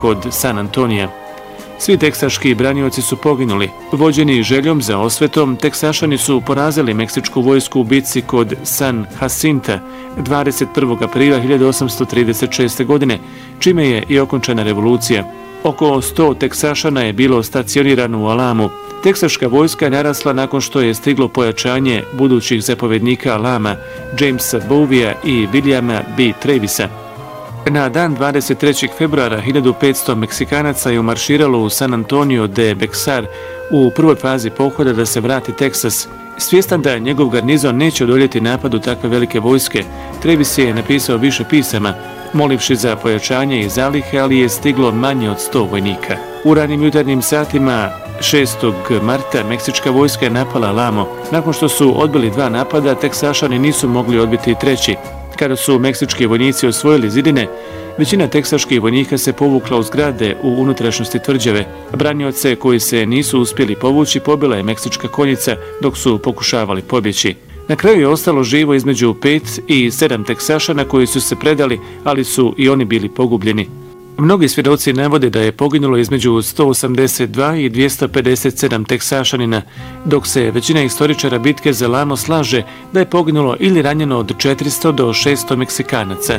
kod San Antonija. Svi teksaški branioci su poginuli. Vođeni željom za osvetom, teksašani su porazili meksičku vojsku u bitci kod San Jacinta 21. aprila 1836. godine, čime je i okončana revolucija. Oko 100 teksašana je bilo stacionirano u Alamu. Teksaška vojska je narasla nakon što je stiglo pojačanje budućih zapovjednika Alama, Jamesa Bowieja i Williama B. Travisa. Na dan 23. februara 1500 Meksikanaca je umarširalo u San Antonio de Bexar u prvoj fazi pohoda da se vrati Teksas. Svjestan da njegov garnizon neće odoljeti napadu takve velike vojske, Travis je napisao više pisama, molivši za pojačanje i zalihe, ali je stiglo manje od 100 vojnika. U ranim jutarnjim satima 6. marta meksička vojska je napala Alamo. Nakon što su odbili 2 napada, teksašani nisu mogli odbiti 3. Kada su meksički vojnici osvojili zidine, većina teksaških vojnika se povukla u zgrade u unutrašnjosti tvrđave. Branioce koji se nisu uspjeli povući pobila je meksička konjica dok su pokušavali pobjeći. Na kraju je ostalo živo između 5 i 7 teksašana koji su se predali, ali su i oni bili pogubljeni. Mnogi svjedoci navode da je poginulo između 182 i 257 teksašanina, dok se većina historičara bitke za Alamo slaže da je poginulo ili ranjeno od 400 do 600 Meksikanaca.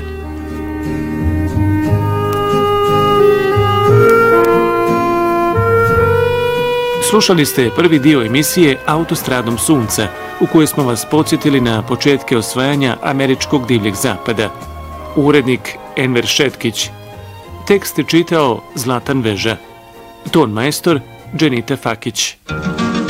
Slušali ste prvi dio emisije Autostradom sunca, u kojoj smo vas podsjetili na početke osvajanja američkog divljeg zapada. Urednik Enver Šetkić. Tekst je čitao Zlatan Veža. Ton majstor Dženita Fakić.